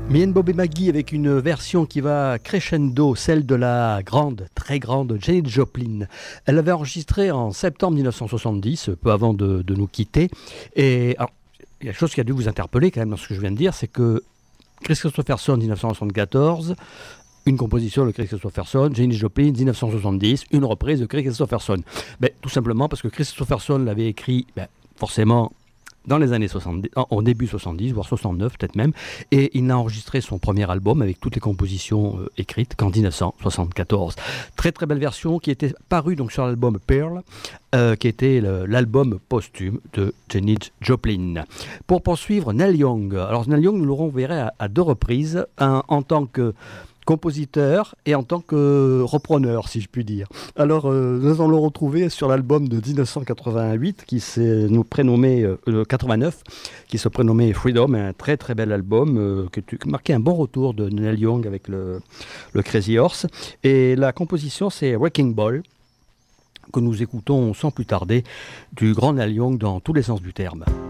Mylène Bob et Maggie avec une version qui va crescendo, celle de la grande, très grande Janis Joplin. Elle l'avait enregistrée en septembre 1970, peu avant de nous quitter. Et alors, il y a quelque chose qui a dû vous interpeller quand même dans ce que je viens de dire, c'est que Kris Kristofferson 1974, une composition de Kris Kristofferson, Janis Joplin 1970, une reprise de Kris Kristofferson. Tout simplement parce que Kris Kristofferson l'avait écrit forcément dans les années 70, au début 70, voire 69 peut-être même, et il n'a enregistré son premier album avec toutes les compositions écrites qu'en 1974. Très très belle version qui était parue donc sur l'album Pearl, qui était l'album posthume de Janis Joplin. Pour poursuivre, Neil Young. Alors Neil Young, nous l'aurons verré à deux reprises, en tant que compositeur et en tant que repreneur, si je puis dire. Alors, nous allons le retrouver sur l'album de 1988, qui s'est prénommé 89, qui se prénommait Freedom, un très très bel album qui marquait un bon retour de Neil Young avec le Crazy Horse. Et la composition, c'est Wrecking Ball, que nous écoutons sans plus tarder du grand Neil Young dans tous les sens du terme.